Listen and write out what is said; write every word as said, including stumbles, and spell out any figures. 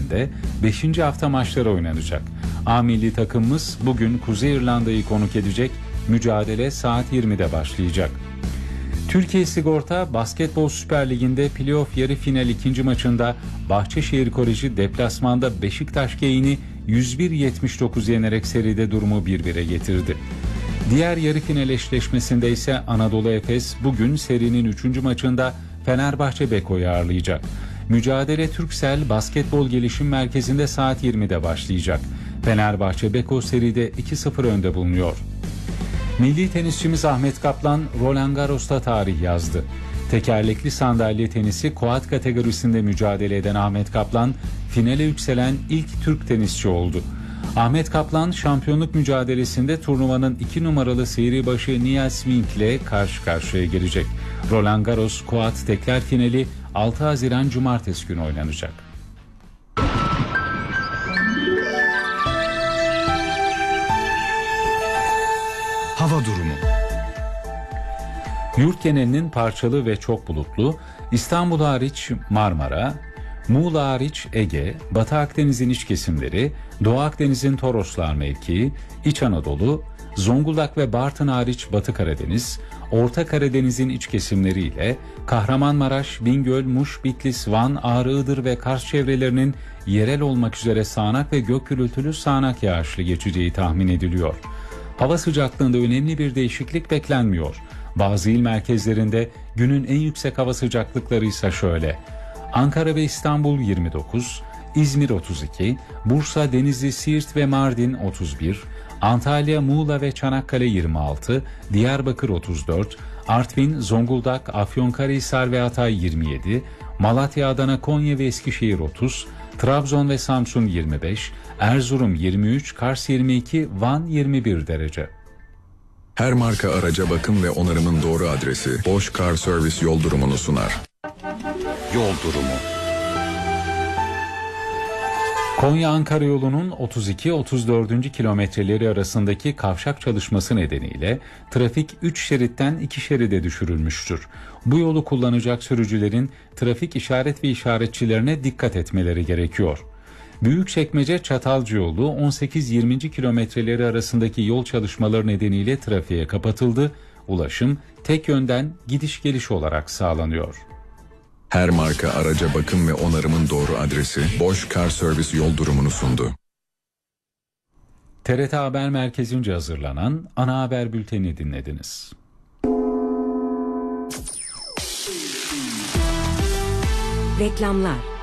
Ligi'nde beşinci hafta maçları oynanacak. A milli takımımız bugün Kuzey İrlanda'yı konuk edecek. Mücadele saat yirmide başlayacak. Türkiye Sigorta Basketbol Süper Ligi'nde playoff yarı final ikinci maçında Bahçeşehir Koleji deplasmanda Beşiktaş Geyin'i yüz bir yetmiş dokuz yenerek seride durumu bir bire getirdi. Diğer yarı final eşleşmesinde ise Anadolu Efes bugün serinin üçüncü maçında Fenerbahçe Beko'yu ağırlayacak. Mücadele Turkcell Basketbol Gelişim Merkezi'nde saat yirmide başlayacak. Fenerbahçe Beko seride iki sıfır önde bulunuyor. Milli tenisçimiz Ahmet Kaplan Roland Garros'ta tarih yazdı. Tekerlekli sandalye tenisi quad kategorisinde mücadele eden Ahmet Kaplan finale yükselen ilk Türk tenisçi oldu. Ahmet Kaplan şampiyonluk mücadelesinde turnuvanın iki numaralı seribaşı Niels Wink ile karşı karşıya gelecek. Roland Garros quad tekler finali altı Haziran Cumartesi günü oynanacak. Hava durumu. Yurt genelinin parçalı ve çok bulutlu, İstanbul hariç Marmara, Muğla hariç Ege, Batı Akdeniz'in iç kesimleri, Doğu Akdeniz'in Toroslar mevkii, İç Anadolu, Zonguldak ve Bartın hariç Batı Karadeniz, Orta Karadeniz'in iç kesimleriyle Kahramanmaraş, Bingöl, Muş, Bitlis, Van, Ağrı, Iğdır ve Kars çevrelerinin yerel olmak üzere sağanak ve gök gürültülü sağanak yağışlı geçeceği tahmin ediliyor. Hava sıcaklığında önemli bir değişiklik beklenmiyor. Bazı il merkezlerinde günün en yüksek hava sıcaklıkları ise şöyle: Ankara ve İstanbul yirmi dokuz, İzmir otuz iki, Bursa, Denizli, Siirt ve Mardin otuz bir, Antalya, Muğla ve Çanakkale yirmi altı, Diyarbakır otuz dört, Artvin, Zonguldak, Afyonkarahisar ve Hatay yirmi yedi, Malatya, Adana, Konya ve Eskişehir otuz, Trabzon ve Samsun yirmi beş, Erzurum yirmi üç, Kars yirmi iki, Van yirmi bir derece. Her marka araca bakım ve onarımın doğru adresi Bosch Car Service yol durumunu sunar. Yol durumu. Konya-Ankara yolunun otuz iki otuz dört. kilometreleri arasındaki kavşak çalışması nedeniyle trafik üç şeritten iki şeride düşürülmüştür. Bu yolu kullanacak sürücülerin trafik işaret ve işaretçilerine dikkat etmeleri gerekiyor. Büyükçekmece Çatalca yolu on sekiz yirmi. kilometreleri arasındaki yol çalışmaları nedeniyle trafiğe kapatıldı. Ulaşım tek yönden gidiş geliş olarak sağlanıyor. Her marka araca bakım ve onarımın doğru adresi Bosch Car Service yol durumunu sundu. T R T Haber Merkezi'nce hazırlanan ana haber bülteni dinlediniz. Reklamlar.